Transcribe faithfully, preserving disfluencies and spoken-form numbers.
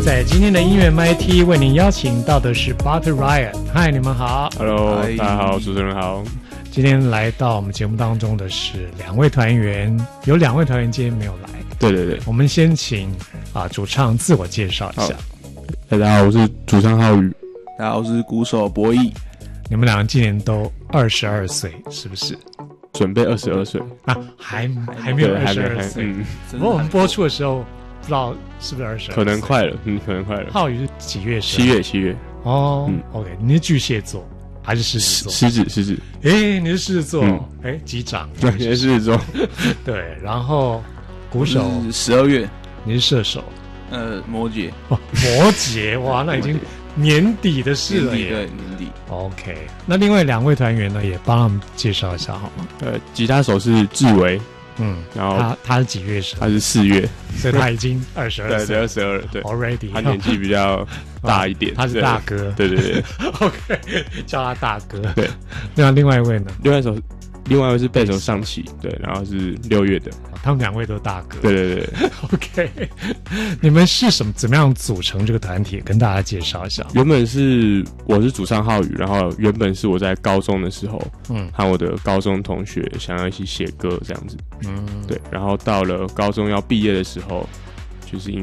在今天的音乐 M I T 为您邀请到的是 Butter Riot。 嗨，你们好。 Hello， 大家好，主持人好。 今天来到我们节目当中的是两位团员，有两位团员今天没有来。 对对对， 我们先请啊主唱自我介绍一下。 大家好，我是主唱浩宇。 大家好，我是鼓手博弈。 你们两个今年都二十二岁，是不是？ 准备二十二岁啊，还还没有二十二岁。 嗯， 不过我们播出的时候，不知道是不是二十二？ 可能快了，嗯，可能快了。 浩宇是几月生？ 七月，七月。 哦、嗯、，OK， 你是巨蟹座还是狮子座？ 狮子，狮子。 哎、欸，你是狮子座，哎、嗯，击掌。 对，你是狮子座。 对，然后鼓手十二月， 你是射手。 呃，摩羯。 哦，摩羯，哇，那已经年底的事了耶。 对，年底。 OK， 那另外两位团员呢，也帮他们介绍一下好吗？ 呃，吉他手是志维， 嗯， 然后他他是几月生？ 他是四月， 所以他已经二十二岁， 对，二十二了，对 ，already， 他年纪比较大一点， 他是大哥， 对对对 ，OK， 叫他大哥。 对， 那另外一位呢？ 另外一首。另外一位是贝手上期，对，然后是六月的， 他们两位都大哥。 对对对 ，OK， 你们是什么怎么样组成这个团体？跟大家介绍一下。 原本是我是主唱浩宇，然后原本是我在高中的时候，嗯，和我的高中同学想要一起写歌这样子，嗯，对，然后到了高中要毕业的时候，就是因